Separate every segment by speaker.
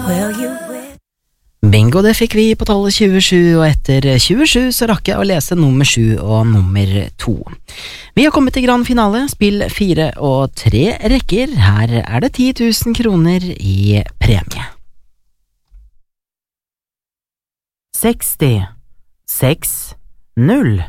Speaker 1: Bingo, det fikk vi på tallet 27, og etter 27 så rakk jeg å lese nummer 7 og nummer 2. Vi har kommet til grand finale, spill 4 og 3 rekker. Her er det 10 000 kroner i premie. 60, 6, 0.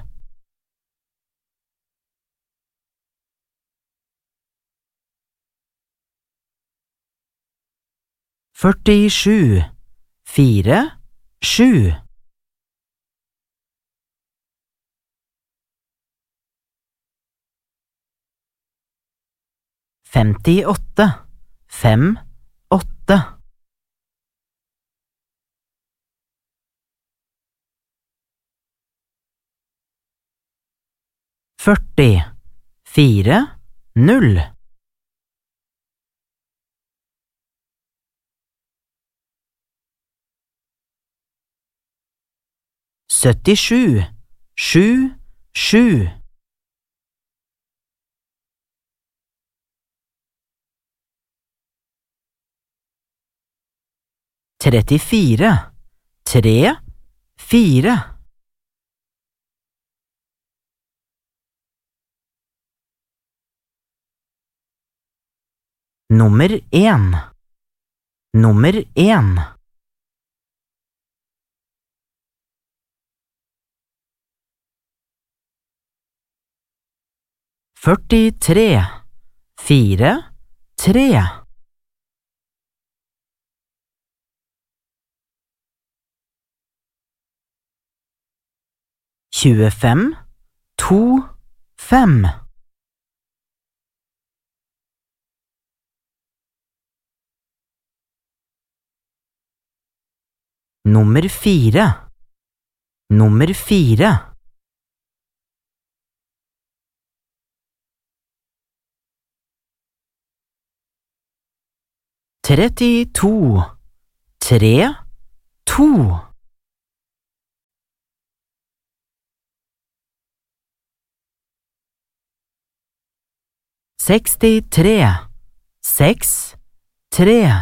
Speaker 1: 47, 4, 7. 58, 5, 8. 40, 4, 0. 77, 7, 7. 34, 3, 4. 1. Nummer 1. 43, 4, 3. 25, 2, 5. 4. Nummer 4. 32, 3, 2. 63, 6, 3.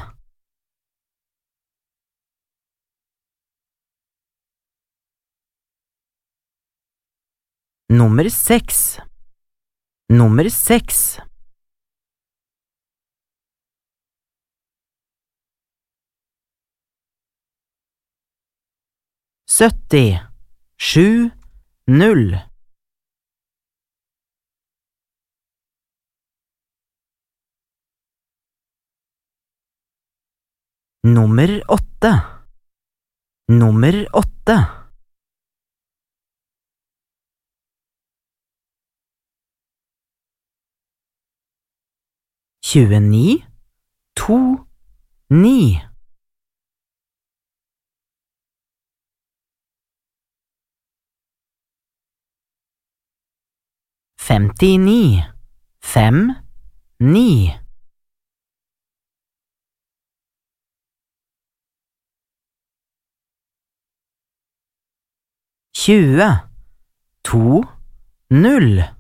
Speaker 1: 6. Nummer 6. 70, 7, 0. 8. Nummer 8. 29, 2, 9. 59, 5, 9. 20, 2, 0.